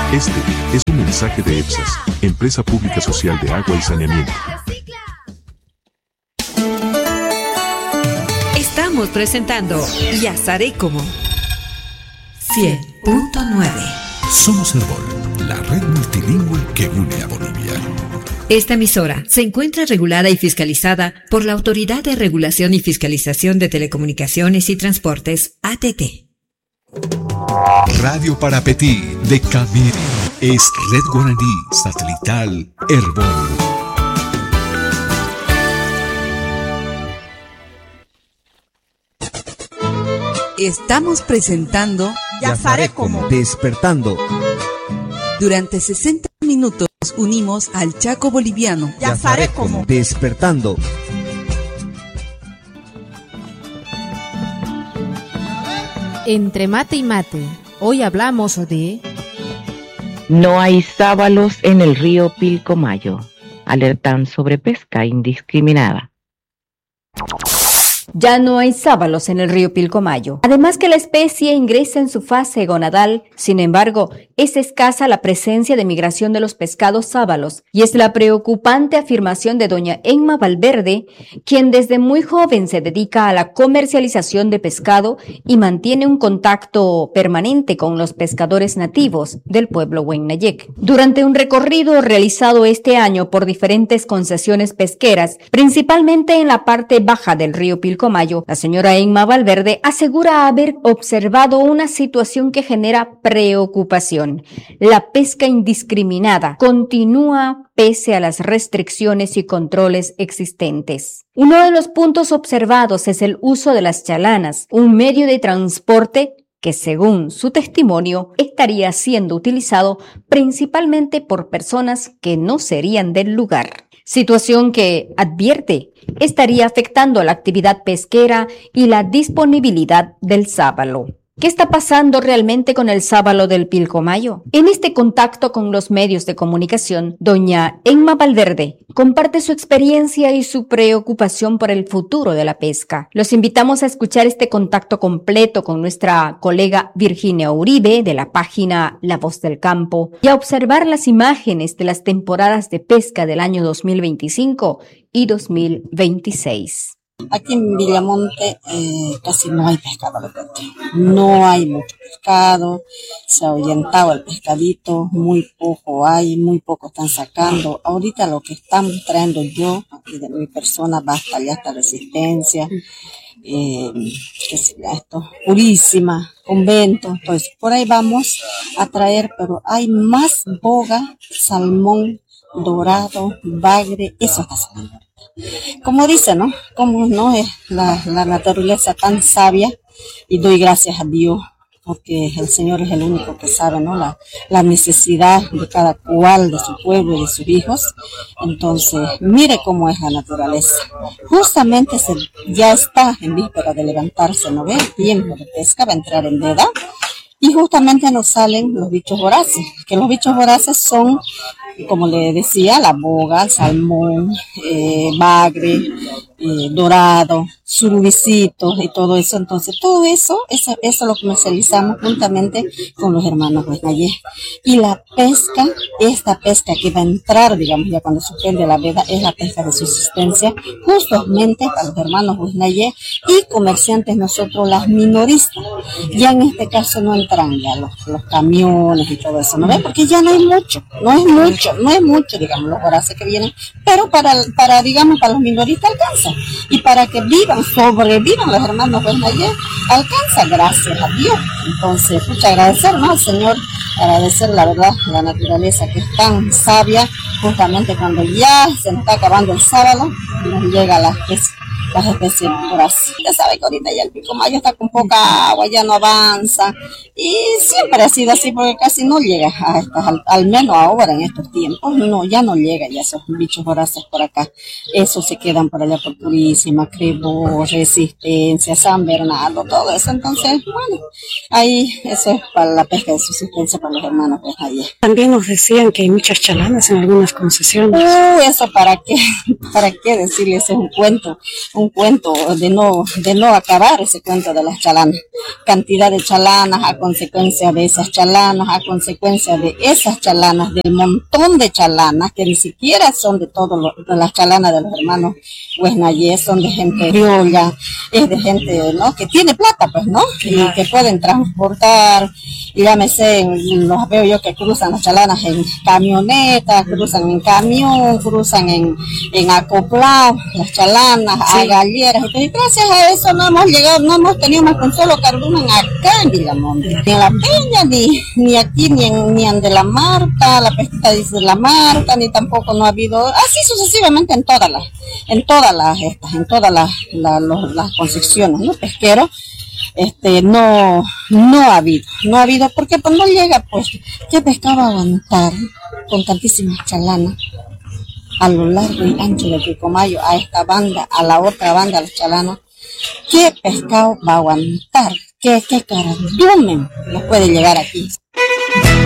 Este es un mensaje de EPSAS, Empresa Pública Social de Agua y Saneamiento. Estamos presentando Yazaré como 100.9. Somos Herbol, la red multilingüe que une a Bolivia. Esta emisora se encuentra regulada y fiscalizada por la Autoridad de Regulación y Fiscalización de Telecomunicaciones y Transportes, ATT. Radio Parapetí de Camiri es Red Guaraní Satelital Herbol. Estamos presentando Yazaré como Despertando. Durante 60 minutos unimos al Chaco boliviano. Yazaré como Despertando. Entre mate y mate, hoy hablamos de... No hay sábalos en el río Pilcomayo. Alertan sobre pesca indiscriminada. Ya no hay sábalos en el río Pilcomayo. Además que la especie ingresa en su fase gonadal, sin embargo, es escasa la presencia de migración de los pescados sábalos, y es la preocupante afirmación de doña Emma Valverde, quien desde muy joven se dedica a la comercialización de pescado y mantiene un contacto permanente con los pescadores nativos del pueblo Hueynayek. Durante un recorrido realizado este año por diferentes concesiones pesqueras, principalmente en la parte baja del río Pilcomayo, la señora Emma Valverde asegura haber observado una situación que genera preocupación. La pesca indiscriminada continúa pese a las restricciones y controles existentes. Uno de los puntos observados es el uso de las chalanas, un medio de transporte que, según su testimonio, estaría siendo utilizado principalmente por personas que no serían del lugar. Situación que, advierte, estaría afectando la actividad pesquera y la disponibilidad del sábalo. ¿Qué está pasando realmente con el sábalo del Pilcomayo? En este contacto con los medios de comunicación, doña Emma Valverde comparte su experiencia y su preocupación por el futuro de la pesca. Los invitamos a escuchar este contacto completo con nuestra colega Virginia Uribe de la página La Voz del Campo y a observar las imágenes de las temporadas de pesca del año 2025 y 2026. Aquí en Villamonte casi no hay pescado, repente. No hay mucho pescado, se ha ahuyentado el pescadito, muy poco hay, muy poco están sacando. Ahorita lo que están trayendo yo, aquí de mi persona, basta ya esta Resistencia, qué sé ya esto, Purísima, Convento, entonces por ahí vamos a traer, pero hay más boga, salmón, dorado, bagre, eso está saliendo. Como dice, ¿no? Como no es la naturaleza tan sabia, y doy gracias a Dios, porque el Señor es el único que sabe, ¿no? La necesidad de cada cual, de su pueblo y de sus hijos. Entonces, mire cómo es la naturaleza. Justamente ya está en víspera de levantarse, ¿no ve? El tiempo de pesca va a entrar en veda. Y justamente nos salen los bichos voraces, que los bichos voraces son, como le decía, la boga, el salmón, bagre, dorado, surubicitos y todo eso. Entonces, todo eso lo comercializamos juntamente con los hermanos Hueynayek. Y la pesca, esta pesca que va a entrar, digamos, ya cuando suspende la veda, es la pesca de subsistencia, justamente para los hermanos Hueynayek y comerciantes nosotros, las minoristas. Ya en este caso no entran ya los camiones y todo eso, ¿no ves? Porque ya no es mucho, digamos, los voraces que vienen, pero para digamos, para los minoristas alcanza. Y para que sobrevivan los hermanos Hueynayek, alcanza, gracias a Dios. Entonces, mucho agradecer, ¿no? Al Señor, agradecer la verdad, la naturaleza que es tan sabia, justamente cuando ya se nos está acabando el sábado, nos llega las especies voraces. Ya sabe que ahorita ya el Pilcomayo está con poca agua, ya no avanza, y siempre ha sido así, porque casi no llega a estas, al menos ahora en estos tiempos, ya no llega ya esos bichos voraces por acá. Esos se quedan por allá por Purísima, Crebo, Resistencia, San Bernardo, todo eso. Entonces, bueno, ahí eso es para la pesca de subsistencia para los hermanos pues allá. También nos decían que hay muchas chalanas en algunas concesiones. Eso para qué decirles, es un un cuento de no acabar ese cuento de las chalanas. Cantidad de chalanas a consecuencia de esas chalanas, a consecuencia de esas chalanas, del montón de chalanas que ni siquiera son de de las chalanas de los hermanos Huesnayés, son de gente criolla, es de gente, ¿no?, que tiene plata, pues, ¿no? Y que pueden transportar, y ya me sé, los veo yo que cruzan las chalanas en camionetas, cruzan en camión, cruzan en acoplado, las chalanas, a galleras, y gracias a eso no hemos tenido más con solo cardumen acá en Villamonte, ni en La Peña, ni aquí, ni en de la Marta, la pesquita dice de la Marta, ni tampoco no ha habido, así sucesivamente en todas las concesiones, ¿no?, pesqueros. No ha habido, porque pues no llega, pues, ¿qué pescado va a aguantar con tantísimas chalanas a lo largo y ancho del Pilcomayo, a esta banda, a la otra banda, los chalanos? ¿Qué pescado va a aguantar? ¿Qué cardumen nos puede llegar aquí?